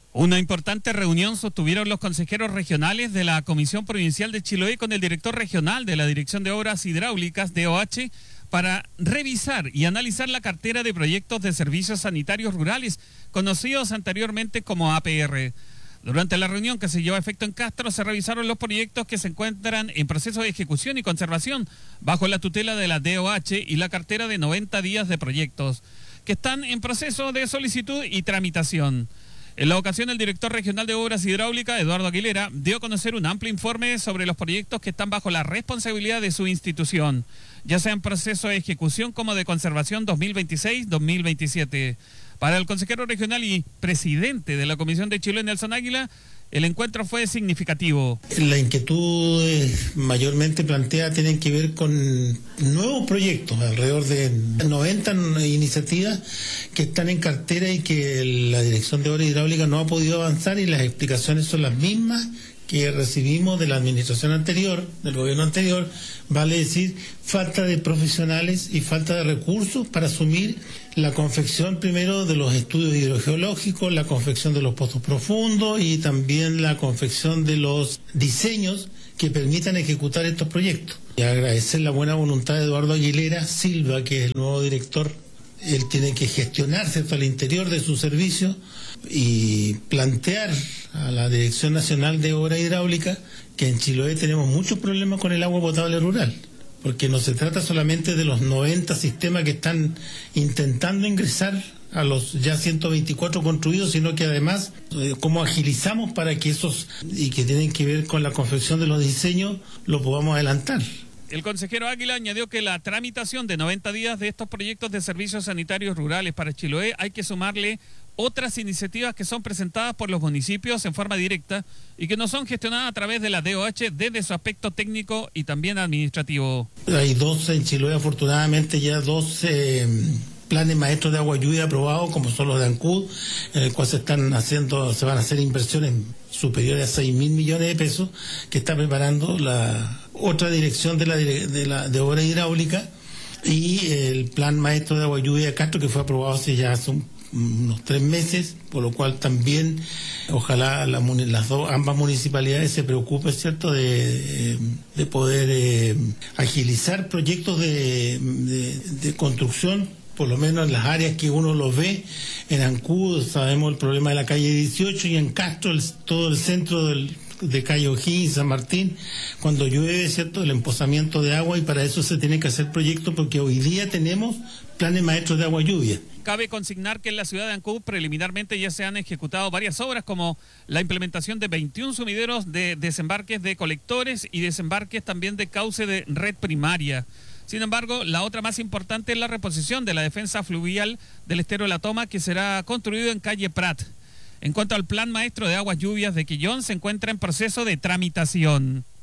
Una importante reunión sostuvieron los consejeros regionales de la Comisión Provincial de Chiloé con el director regional de la Dirección de Obras Hidráulicas, DOH, para revisar y analizar la cartera de proyectos de servicios sanitarios rurales, conocidos anteriormente como APR. Durante la reunión que se llevó a efecto en Castro, se revisaron los proyectos que se encuentran en proceso de ejecución y conservación bajo la tutela de la DOH y la cartera de 90 días de proyectos, que están en proceso de solicitud y tramitación. En la ocasión, el director regional de Obras Hidráulicas, Eduardo Aguilera, dio a conocer un amplio informe sobre los proyectos que están bajo la responsabilidad de su institución, ya sea en proceso de ejecución como de conservación 2026-2027. Para el consejero regional y presidente de la Comisión de Chiloé, Nelson Águila, el encuentro fue significativo. La inquietud mayormente planteada tienen que ver con nuevos proyectos, alrededor de 90 iniciativas que están en cartera y que la Dirección de Obras Hidráulicas no ha podido avanzar, y las explicaciones son las mismas que recibimos de la administración anterior, del gobierno anterior, vale decir, falta de profesionales y falta de recursos para asumir la confección primero de los estudios hidrogeológicos, la confección de los pozos profundos y también la confección de los diseños que permitan ejecutar estos proyectos. Y agradecer la buena voluntad de Eduardo Aguilera Silva, que es el nuevo director. Él tiene que gestionar, ¿cierto?, al interior de su servicio y plantear a la Dirección Nacional de Obras Hidráulicas que en Chiloé tenemos muchos problemas con el agua potable rural, porque no se trata solamente de los 90 sistemas que están intentando ingresar a los ya 124 construidos, sino que además cómo agilizamos para que esos, y que tienen que ver con la confección de los diseños, lo podamos adelantar. El consejero Águila añadió que la tramitación de 90 días de estos proyectos de servicios sanitarios rurales para Chiloé hay que sumarle otras iniciativas que son presentadas por los municipios en forma directa y que no son gestionadas a través de la DOH desde su aspecto técnico y también administrativo. Hay en Chiloé, afortunadamente, ya 12 planes maestros de agua y lluvia aprobados, como son los de ANCUD, en el cual se van a hacer inversiones superiores a 6.000 millones de pesos, que está preparando la otra dirección de obra hidráulica, y el plan maestro de agua y lluvia de Castro, que fue aprobado hace unos 3 meses, por lo cual también ojalá ambas municipalidades se preocupen, ¿cierto?, de poder agilizar proyectos de construcción, por lo menos en las áreas que uno los ve. En Ancud sabemos el problema de la calle 18, y en Castro todo el centro de calle O'Higgins, San Martín, cuando llueve, ¿cierto?, el emposamiento de agua, y para eso se tiene que hacer proyectos, porque hoy día tenemos planes maestros de agua y lluvia. Cabe consignar que en la ciudad de Ancud preliminarmente ya se han ejecutado varias obras, como la implementación de 21 sumideros de desembarques de colectores y desembarques también de cauce de red primaria. Sin embargo, la otra más importante es la reposición de la defensa fluvial del estero de la Toma, que será construido en calle Prat. En cuanto al plan maestro de aguas lluvias de Quillón, se encuentra en proceso de tramitación.